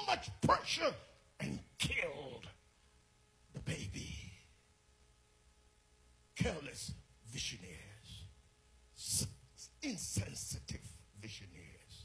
much pressure and killed the baby. Careless visionaries, insensitive visionaries.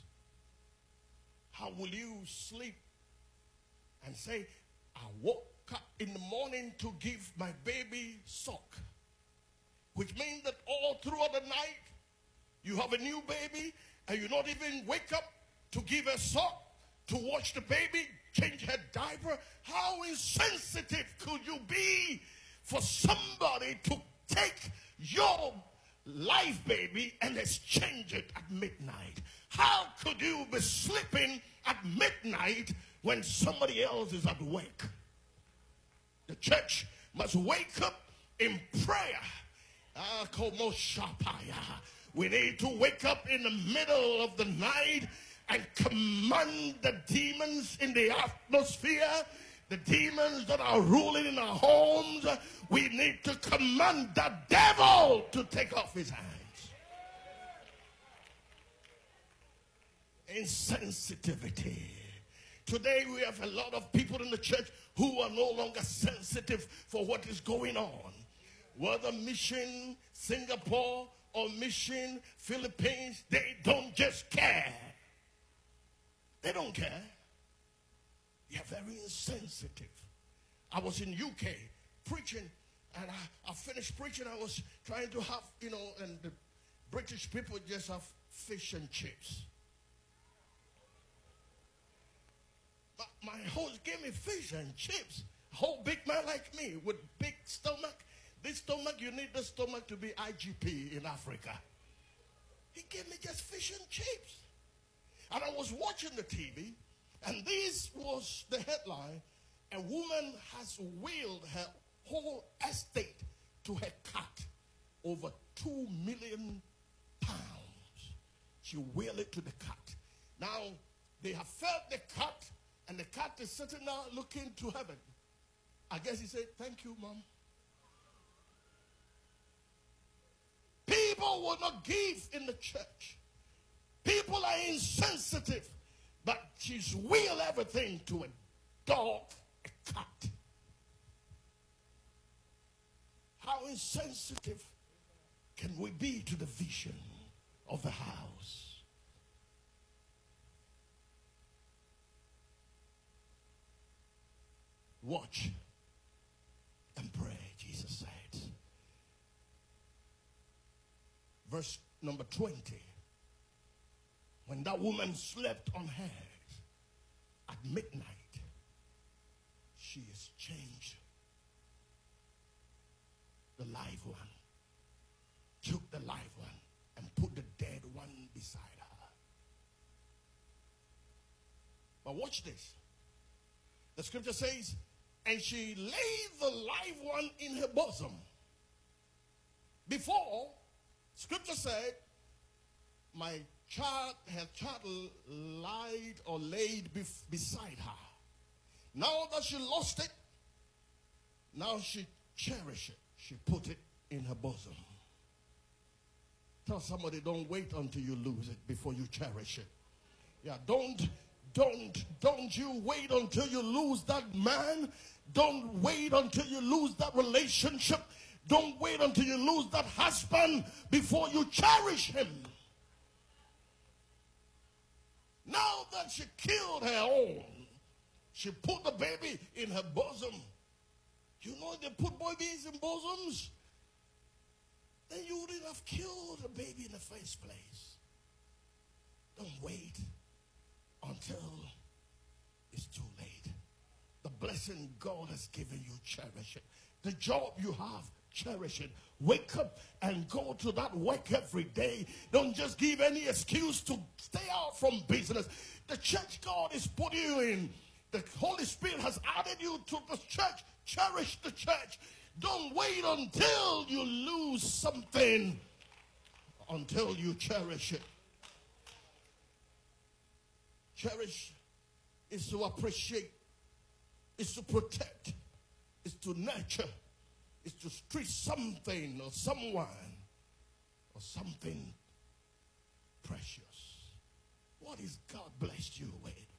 How will you sleep and say, I woke up in the morning to give my baby suck? Which means that all throughout the night, you have a new baby and you not even wake up to give her suck, to watch the baby, change her diaper. How insensitive could you be for somebody to take your life baby and exchange it at midnight? How could you be sleeping at midnight when somebody else is at work? The church must wake up in prayer. We need to wake up in the middle of the night and command the demons in the atmosphere, the demons that are ruling in our homes. We need to command the devil to take off his hands. Insensitivity. Today we have a lot of people in the church who are no longer sensitive for what is going on. Whether mission Singapore or mission Philippines, they don't just care. They don't care. They are very insensitive. I was in UK preaching, and I finished preaching. I was trying to have, and the British people just have fish and chips. But my host gave me fish and chips. A whole big man like me with big stomach. This stomach, you need the stomach to be IGP in Africa. He gave me just fish and chips. And I was watching the TV, and this was the headline. A woman has willed her whole estate to her cat, over 2 million pounds. She willed it to the cat. Now, they have fed the cat, and the cat is sitting there looking to heaven. I guess he said, thank you, Mom. People will not give in the church. People are insensitive, but she's will everything to a dog, a cat. How insensitive can we be to the vision of the house? Watch and pray, Jesus said. Verse number 20. When that woman slept on hers at midnight, she has changed the live one, took the live one, and put the dead one beside her. But watch this. The scripture says, and she laid the live one in her bosom. Before, scripture said, her child lied or laid beside her. Now that she lost it, now she cherished it. She put it in her bosom. Tell somebody, don't wait until you lose it before you cherish it. Yeah, don't you wait until you lose that man. Don't wait until you lose that relationship. Don't wait until you lose that husband before you cherish him. Now that she killed her own, she put the baby in her bosom. You know they put babies in bosoms? Then you wouldn't have killed the baby in the first place. Don't wait until it's too late. The blessing God has given you, cherish it. The job you have, cherish it. Wake up and go to that work every day. Don't just give any excuse to stay out from business. The church God is putting you in. The Holy Spirit has added you to the church. Cherish the church. Don't wait until you lose something until you cherish it. Cherish is to appreciate, is to protect, is to nurture, is to treat something or someone or something precious. What is God blessed you with?